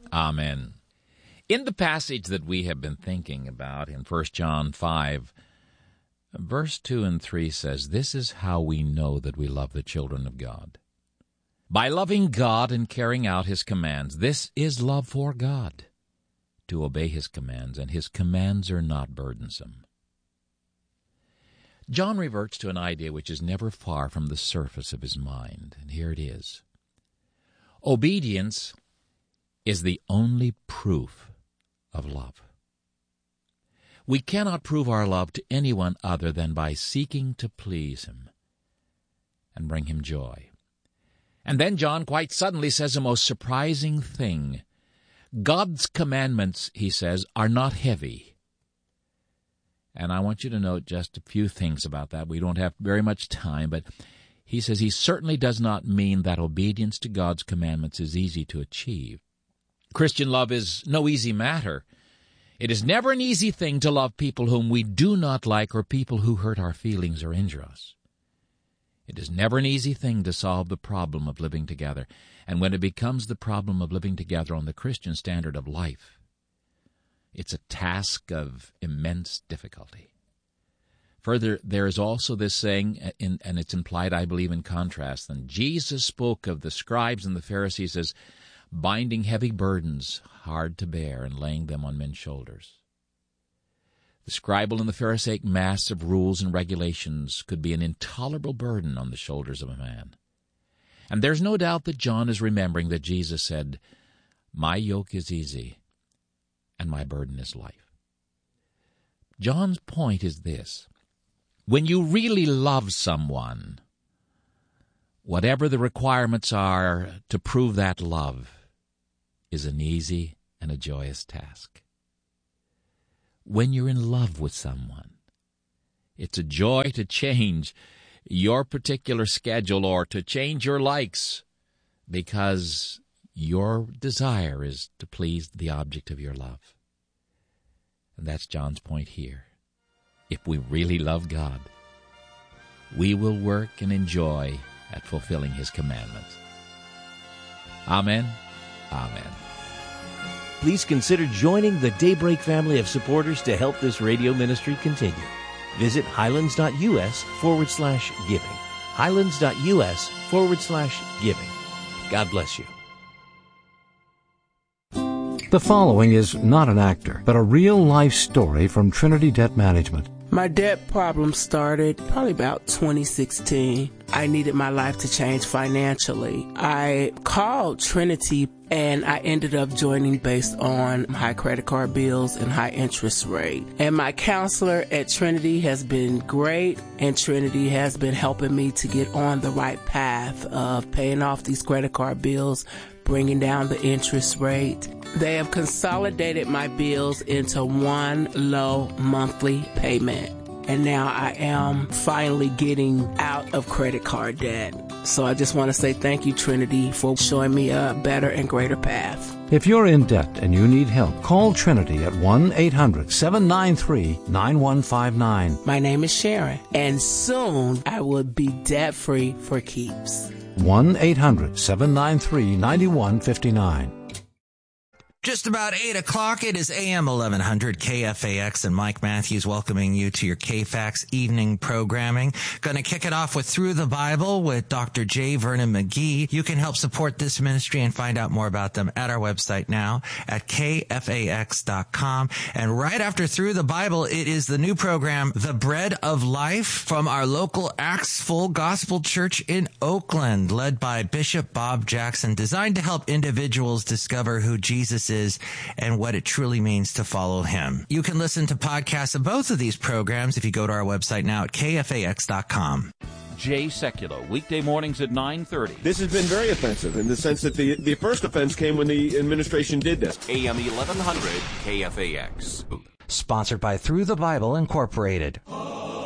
Amen. In the passage that we have been thinking about in 1 John 5, verse 2 and 3 says, "This is how we know that we love the children of God. By loving God and carrying out His commands. This is love for God, to obey His commands, and His commands are not burdensome." John reverts to an idea which is never far from the surface of his mind, and here it is. Obedience is the only proof of love. We cannot prove our love to anyone other than by seeking to please Him and bring Him joy. And then John quite suddenly says a most surprising thing. God's commandments, he says, are not heavy. And I want you to note just a few things about that. We don't have very much time, but he says he certainly does not mean that obedience to God's commandments is easy to achieve. Christian love is no easy matter. It is never an easy thing to love people whom we do not like or people who hurt our feelings or injure us. It is never an easy thing to solve the problem of living together. And when it becomes the problem of living together on the Christian standard of life, it's a task of immense difficulty. Further, there is also this saying, and it's implied, I believe, in contrast. And Jesus spoke of the scribes and the Pharisees as binding heavy burdens hard to bear and laying them on men's shoulders. The scribal and the Pharisaic mass of rules and regulations could be an intolerable burden on the shoulders of a man. And there's no doubt that John is remembering that Jesus said, "My yoke is easy, and my burden is light." John's point is this. When you really love someone, whatever the requirements are to prove that love is an easy and a joyous task. When you're in love with someone, it's a joy to change your particular schedule or to change your likes because your desire is to please the object of your love. And that's John's point here. If we really love God, we will work and enjoy at fulfilling His commandments. Amen. Amen. Please consider joining the Daybreak family of supporters to help this radio ministry continue. Visit highlands.us/giving. highlands.us/giving. God bless you. The following is not an actor, but a real-life story from Trinity Debt Management. My debt problem started probably about 2016. I needed my life to change financially. I called Trinity and I ended up joining based on high credit card bills and high interest rate. And my counselor at Trinity has been great, and Trinity has been helping me to get on the right path of paying off these credit card bills, bringing down the interest rate. They have consolidated my bills into one low monthly payment. And now I am finally getting out of credit card debt. So I just want to say thank you, Trinity, for showing me a better and greater path. If you're in debt and you need help, call Trinity at 1-800-793-9159. My name is Sharon, and soon I will be debt-free for keeps. 1-800-793-9159. Just about 8 o'clock. It is AM 1100 KFAX, and Mike Matthews welcoming you to your KFAX evening programming. Going to kick it off with Through the Bible with Dr. J. Vernon McGee. You can help support this ministry and find out more about them at our website now at KFAX.com. And right after Through the Bible, it is the new program, The Bread of Life, from our local Acts Full Gospel Church in Oakland, led by Bishop Bob Jackson, designed to help individuals discover who Jesus is and what it truly means to follow Him. You can listen to podcasts of both of these programs if you go to our website now at KFAX.com. Jay Sekulow, weekday mornings at 9:30. This has been very offensive in the sense that the first offense came when the administration did this. AM 1100 KFAX. Sponsored by Through the Bible Incorporated.